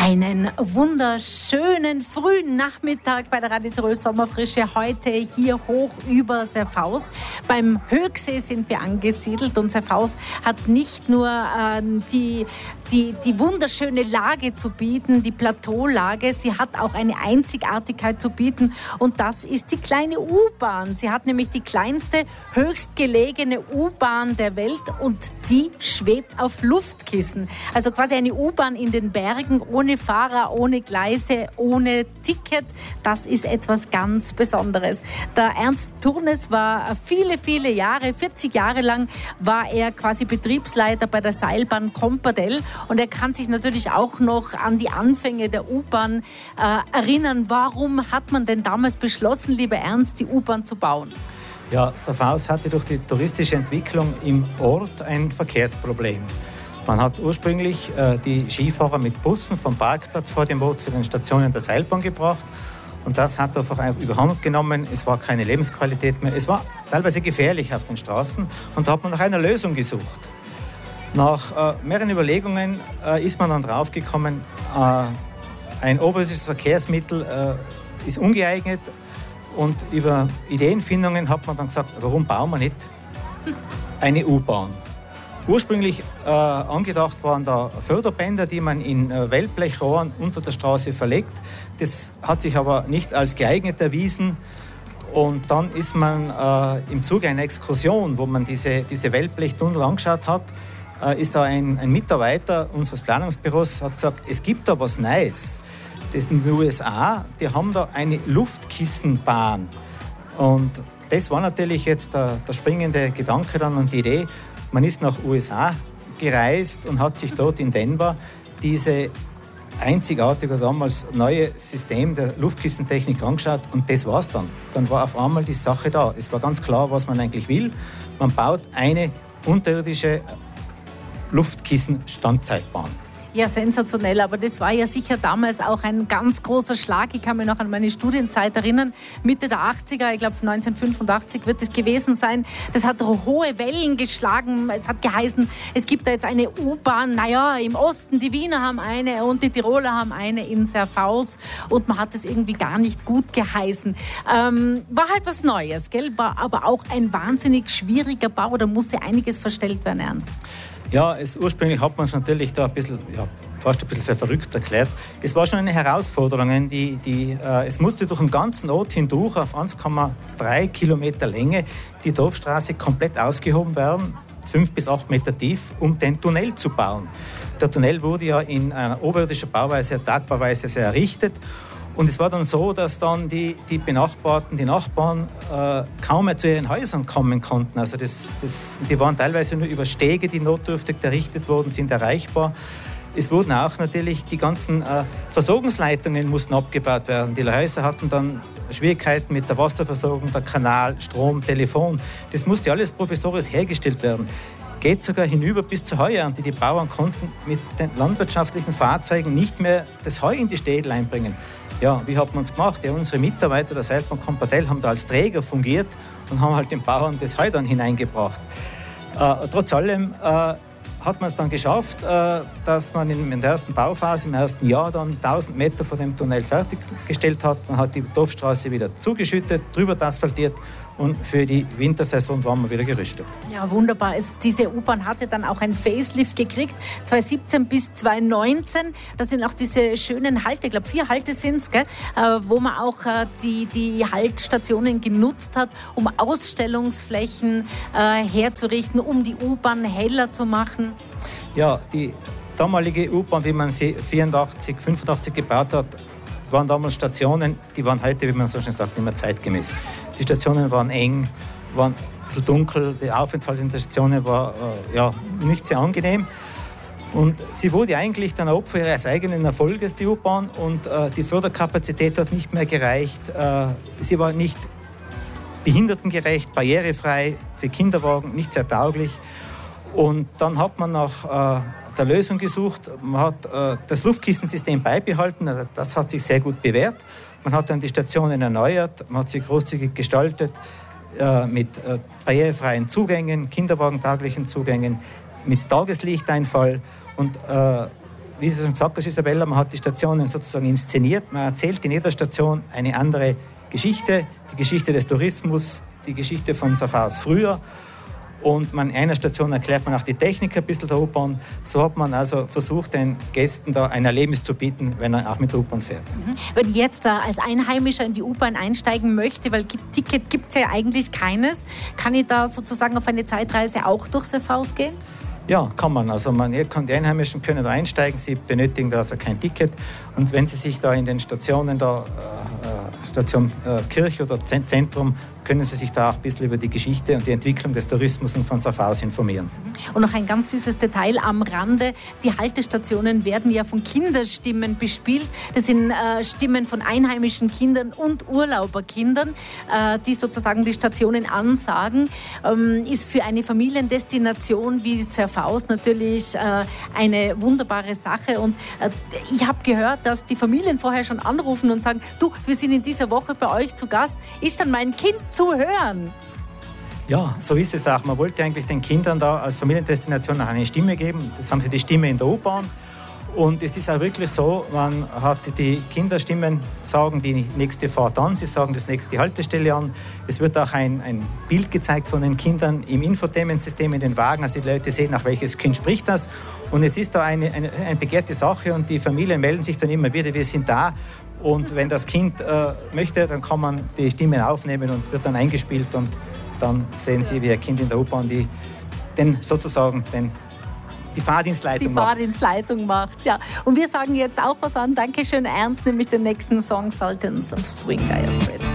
Einen wunderschönen frühen Nachmittag bei der Radio Tirol Sommerfrische. Heute hier hoch über Serfaus. Beim Höchsee sind wir angesiedelt und Serfaus hat nicht nur die wunderschöne Lage zu bieten, die Plateaulage, sie hat auch eine Einzigartigkeit zu bieten und das ist die kleine U-Bahn. Sie hat nämlich die kleinste, höchstgelegene U-Bahn der Welt und die schwebt auf Luftkissen. Also quasi eine U-Bahn in den Bergen, ohne Fahrer, ohne Gleise, ohne Ticket. Das ist etwas ganz Besonderes. Der Ernst Thurnes war viele Jahre, 40 Jahre lang, war er quasi Betriebsleiter bei der Seilbahn Compardel und er kann sich natürlich auch noch an die Anfänge der U-Bahn erinnern. Warum hat man denn damals beschlossen, lieber Ernst, die U-Bahn zu bauen? Ja, Serfaus hatte durch die touristische Entwicklung im Ort ein Verkehrsproblem. Man hat ursprünglich die Skifahrer mit Bussen vom Parkplatz vor dem Ort zu den Stationen der Seilbahn gebracht. Und das hat einfach überhand genommen. Es war keine Lebensqualität mehr. Es war teilweise gefährlich auf den Straßen. Und da hat man nach einer Lösung gesucht. Nach mehreren Überlegungen ist man dann draufgekommen, ein oberisches Verkehrsmittel ist ungeeignet. Und über Ideenfindungen hat man dann gesagt, warum bauen wir nicht eine U-Bahn? Ursprünglich angedacht waren da Förderbänder, die man in Wellblechrohren unter der Straße verlegt. Das hat sich aber nicht als geeignet erwiesen. Und dann ist man im Zuge einer Exkursion, wo man diese Wellblechtunnel angeschaut hat, ist da ein Mitarbeiter unseres Planungsbüros, hat gesagt, es gibt da was Neues. Das in den USA, die haben da eine Luftkissenbahn. Und das war natürlich jetzt der springende Gedanke dann und die Idee. Man ist nach USA gereist und hat sich dort in Denver diese einzigartige, damals neue System der Luftkissentechnik angeschaut und das war's dann. Dann war auf einmal die Sache da. Es war ganz klar, was man eigentlich will. Man baut eine unterirdische Luftkissen-Standzeitbahn. Ja, sensationell, aber das war ja sicher damals auch ein ganz großer Schlag. Ich kann mich noch an meine Studienzeit erinnern, Mitte der 80er, ich glaube 1985 wird es gewesen sein. Das hat hohe Wellen geschlagen. Es hat geheißen, es gibt da jetzt eine U-Bahn, naja, im Osten, die Wiener haben eine und die Tiroler haben eine in Serfaus und man hat es irgendwie gar nicht gut geheißen. War halt was Neues, gell? War aber auch ein wahnsinnig schwieriger Bau, da musste einiges verstellt werden, Ernst. Ja, ursprünglich hat man es natürlich da fast ein bisschen für verrückt erklärt. Es war schon eine Herausforderung. Es musste durch den ganzen Ort hindurch auf 1,3 Kilometer Länge die Dorfstraße komplett ausgehoben werden, 5 bis 8 Meter tief, um den Tunnel zu bauen. Der Tunnel wurde ja in einer oberirdischen Bauweise, Tagbauweise errichtet. Und es war dann so, dass dann die Nachbarn kaum mehr zu ihren Häusern kommen konnten. Also die waren teilweise nur über Stege, die notdürftig errichtet wurden, sind erreichbar. Es wurden auch natürlich die ganzen Versorgungsleitungen mussten abgebaut werden. Die Häuser hatten dann Schwierigkeiten mit der Wasserversorgung, der Kanal, Strom, Telefon. Das musste alles provisorisch hergestellt werden. Geht sogar hinüber bis zur Heuernte. Die Bauern konnten mit den landwirtschaftlichen Fahrzeugen nicht mehr das Heu in die Städte einbringen. Ja, wie hat man es gemacht? Ja, unsere Mitarbeiter der Seilbahn Compardel haben da als Träger fungiert und haben halt den Bauern das Heu dann hineingebracht. Trotz allem hat man es dann geschafft, dass man in der ersten Bauphase, im ersten Jahr dann 1000 Meter von dem Tunnel fertiggestellt hat. Man hat die Dorfstraße wieder zugeschüttet, drüber asphaltiert und für die Wintersaison waren wir wieder gerüstet. Ja, wunderbar. Diese U-Bahn hatte dann auch ein Facelift gekriegt, 2017 bis 2019. Da sind auch diese schönen Halte, ich glaube 4 Halte sind es, wo man auch die Haltstationen genutzt hat, um Ausstellungsflächen herzurichten, um die U-Bahn heller zu machen. Ja, die damalige U-Bahn, wie man sie 84, 85 gebaut hat, waren damals Stationen, die waren heute, wie man so schön sagt, nicht mehr zeitgemäß. Die Stationen waren eng, waren ein bisschen dunkel, der Aufenthalt in der Stationen war nicht sehr angenehm. Und sie wurde eigentlich dann Opfer ihres eigenen Erfolges, die U-Bahn, und die Förderkapazität hat nicht mehr gereicht. Sie war nicht behindertengerecht, barrierefrei, für Kinderwagen nicht sehr tauglich. Und dann hat man nach der Lösung gesucht. Man hat das Luftkissensystem beibehalten, das hat sich sehr gut bewährt. Man hat dann die Stationen erneuert, man hat sie großzügig gestaltet, mit barrierefreien Zugängen, kinderwagentauglichen Zugängen, mit Tageslichteinfall und wie Sie schon gesagt hast, Isabella, man hat die Stationen sozusagen inszeniert. Man erzählt in jeder Station eine andere Geschichte, die Geschichte des Tourismus, die Geschichte von Safhaus früher. Und in einer Station erklärt man auch die Technik ein bisschen der U-Bahn. So hat man also versucht, den Gästen da ein Erlebnis zu bieten, wenn er auch mit der U-Bahn fährt. Wenn ich jetzt da als Einheimischer in die U-Bahn einsteigen möchte, weil Ticket gibt es ja eigentlich keines, kann ich da sozusagen auf eine Zeitreise auch durch Safhaus gehen? Ja, kann man. Also die Einheimischen können da einsteigen, sie benötigen da also kein Ticket. Und wenn sie sich da in den Stationen, Station Kirche oder Zentrum, können Sie sich da auch ein bisschen über die Geschichte und die Entwicklung des Tourismus und von Safhaus informieren. Und noch ein ganz süßes Detail am Rande. Die Haltestationen werden ja von Kinderstimmen bespielt. Das sind Stimmen von einheimischen Kindern und Urlauberkindern, die sozusagen die Stationen ansagen. Ist für eine Familiendestination wie Safhaus natürlich eine wunderbare Sache. Und ich habe gehört, dass die Familien vorher schon anrufen und sagen, du, wir sind in dieser Woche bei euch zu Gast. Ist dann mein Kind zu hören? Ja, so ist es auch. Man wollte eigentlich den Kindern da als Familiendestination auch eine Stimme geben. Das haben sie die Stimme in der U-Bahn. Und es ist auch wirklich so, man hat die Kinderstimmen, sagen die nächste Fahrt an, sie sagen das nächste Haltestelle an. Es wird auch ein Bild gezeigt von den Kindern im Infotainment-System in den Wagen, also die Leute sehen, nach welches Kind spricht das. Und es ist da eine begehrte Sache und die Familien melden sich dann immer wieder, wir sind da. Und wenn das Kind möchte, dann kann man die Stimmen aufnehmen und wird dann eingespielt und dann sehen Sie, wie ein Kind in der U-Bahn die Fahrdienstleitung macht. Ja. Und wir sagen jetzt auch was an. Dankeschön, Ernst, nämlich den nächsten Song Sultans of Swing, Dire Straits.